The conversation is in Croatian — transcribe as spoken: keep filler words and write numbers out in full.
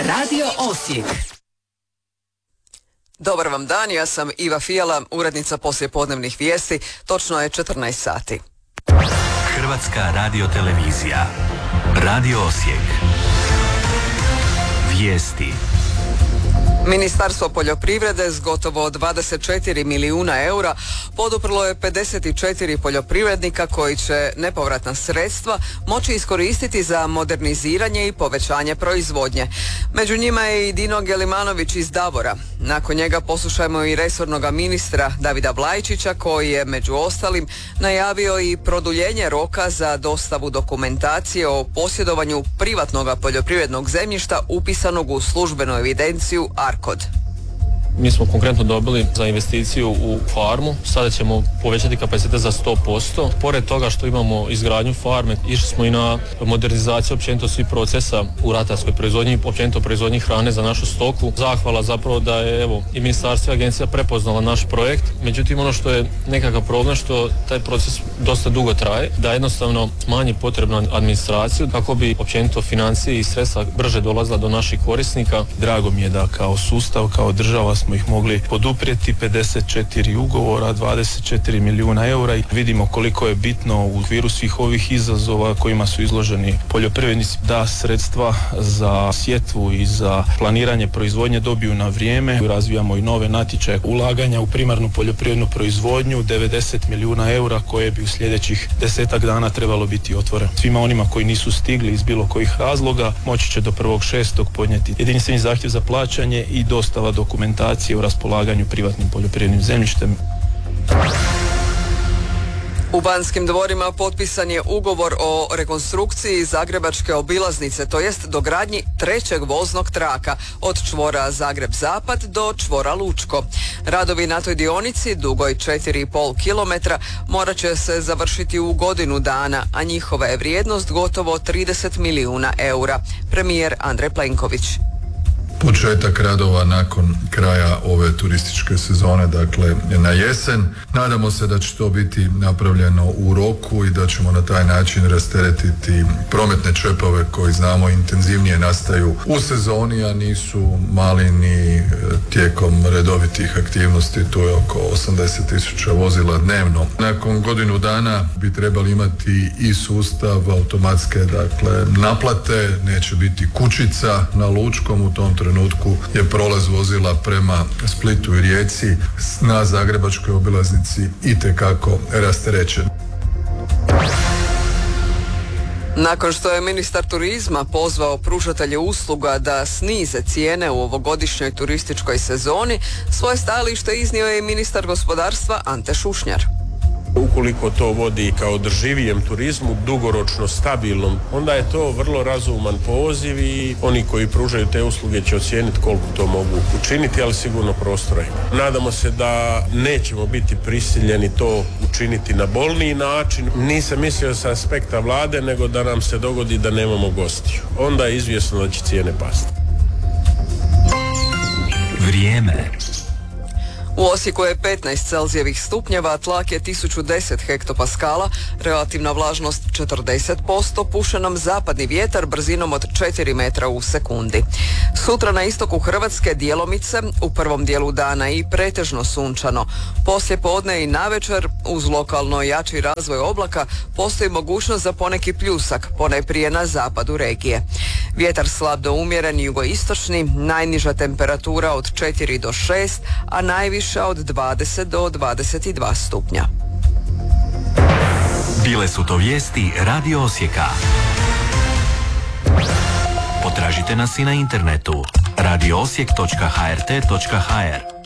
Radio Osijek. Dobar vam dan, ja sam Iva Fijala, urednica poslijepodnevnih vijesti, točno je četrnaest sati. Hrvatska radiotelevizija. Radio Osijek. Vijesti. Ministarstvo poljoprivrede s gotovo dvadeset četiri milijuna eura poduprlo je pedeset četiri poljoprivrednika koji će nepovratna sredstva moći iskoristiti za moderniziranje i povećanje proizvodnje. Među njima je i Dino Gelimanović iz Davora. Nakon njega poslušajmo i resornog ministra Davida Blajčića koji je među ostalim najavio i produljenje roka za dostavu dokumentacije o posjedovanju privatnog poljoprivrednog zemljišta upisanog u službenu evidenciju ARKOD. Mi smo konkretno dobili za investiciju u farmu, sada ćemo povećati kapacitete za sto posto. Pored toga što imamo izgradnju farme, išli smo i na modernizaciju općenito svih procesa u ratarskoj proizvodnji, općenito proizvodnji hrane za našu stoku. Zahvala zapravo da je evo i ministarstvo i agencija prepoznala naš projekt. Međutim, ono što je nekakav problem što taj proces dosta dugo traje, da jednostavno smanji potrebnu administraciju kako bi općenito financije i sredstva brže dolazila do naših korisnika. Drago mi je da kao sustav, kao država smo ih mogli poduprijeti, pedeset četiri ugovora, dvadeset četiri milijuna eura i vidimo koliko je bitno u okviru svih ovih izazova kojima su izloženi poljoprivrednici da sredstva za sjetvu i za planiranje proizvodnje dobiju na vrijeme. Razvijamo i nove natječaje ulaganja u primarnu poljoprivrednu proizvodnju, devedeset milijuna eura koje bi u sljedećih desetak dana trebalo biti otvoreno. Svima onima koji nisu stigli iz bilo kojih razloga moći će do prvog šestog podnijeti jedinstveni zahtjev za plaćanje i dostava dokumentacije u raspolaganju privatnim poljoprivrednim zemljištem. U Banskim dvorima potpisan je ugovor o rekonstrukciji Zagrebačke obilaznice, to jest dogradnji trećeg voznog traka od čvora Zagreb-Zapad do čvora Lučko. Radovi na toj dionici, dugoj četiri i pol kilometra, morat će se završiti u godinu dana, a njihova je vrijednost gotovo trideset milijuna eura. Premijer Andrej Plenković. Početak radova nakon kraja ove turističke sezone, dakle na jesen. Nadamo se da će to biti napravljeno u roku i da ćemo na taj način rasteretiti prometne čepove koji znamo intenzivnije nastaju u sezoni, a nisu mali ni tijekom redovitih aktivnosti. Tu je oko osamdeset tisuća vozila dnevno. Nakon godinu dana bi trebali imati i sustav automatske, dakle, naplate, neće biti kućica na Lučkom. U tom trenutku je prolaz vozila prema Splitu i Rijeci na Zagrebačkoj obilaznici itekako rasterećen. Nakon što je ministar turizma pozvao pružatelje usluga da snize cijene u ovogodišnjoj turističkoj sezoni, svoje stajalište iznio je i ministar gospodarstva Ante Šušnjar. Ukoliko to vodi ka održivijem turizmu, dugoročno stabilnom, onda je to vrlo razuman poziv i oni koji pružaju te usluge će ocijeniti koliko to mogu učiniti, ali sigurno prostora ima. Nadamo se da nećemo biti prisiljeni to učiniti na bolniji način. Nisam mislio sa aspekta vlade, nego da nam se dogodi da nemamo gostiju. Onda je izvjesno da će cijene pasti. Vrijeme. U Osijeku je petnaest celzijevih stupnjeva, tlak je tisuću deset hektopaskala, relativna vlažnost četrdeset posto, puše nam zapadni vjetar brzinom od četiri metra u sekundi. Sutra na istoku Hrvatske djelomice, u prvom dijelu dana i pretežno sunčano. Poslije podne i navečer, uz lokalno jači razvoj oblaka, postoji mogućnost za poneki pljusak, ponajprije na zapadu regije. Vjetar slab do umjeren jugoistočni, najniža temperatura od četiri do šest, a najviše od dvadeset do dvadeset dva stupnja. Bile su to vijesti Radio Osijeka. Potražite nas i na internetu radio osijek točka h r t točka h r.